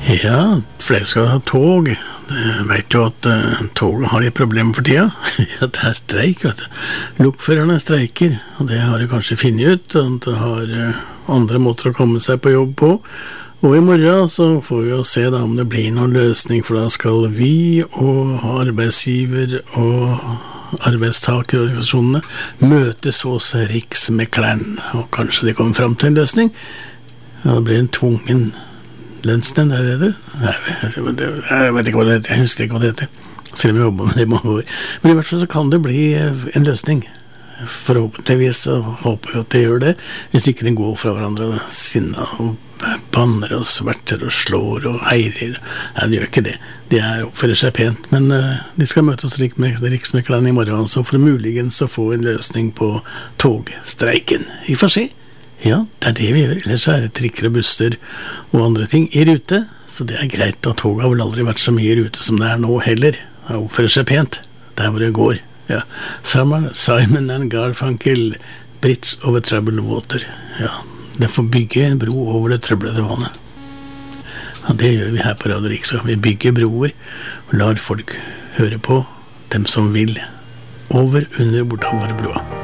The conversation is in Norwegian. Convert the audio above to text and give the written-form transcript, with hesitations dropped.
Ja, flere skal ha tog. Jeg vet jo at toget har litt problemer for tida. Ja, det streik, vet du. Lokførerne streiker, og det har de kanskje finnet ut, at det har andre måter å komme seg på jobb på. Og i morgen så får vi jo se da om det blir noen løsning, for da skal vi og arbeidsgiver og arbeidstakerorganisasjonene møtes hos Riksmekleren, og kanskje de kommer frem til en løsning. Ja, det blir en tvungen lønnsnemnd, er det det? Jeg vet ikke hva det heter, jeg husker ikke hva det heter, selv om jeg jobber med det i mange år. Men i hvert fall så kan det bli en løsning. Forhåpentligvis så håper jeg at det gjør det, hvis ikke de går fra hverandre og sinner og banner og sverter og slår og heirer. Nei, de gjør ikke det. De oppfører seg pent, men de skal møte oss Riksmekleren i morgen, så for muligens å få en løsning på togstreiken. Vi får se. Ja, det det vi gjør. Ellers er det trikker og busser og andre ting i rute, så det greit, og toget har vel aldri vært så mye i rute som det nå heller. Det oppfører seg pent, der hvor det går. Ja, Simon and Garfunkel, Bridge over Troubled Water. Ja, det får bygge en bro over det trøblete vannet. Ja, det gjør vi her på Radio Riksa. Vi bygger broer og lar folk høre på, dem som vil, over, under, bortover broa.